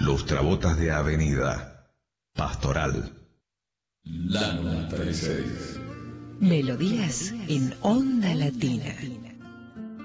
Lustrabotas de Avenida. Pastoral. La 96. Melodías en Onda Latina.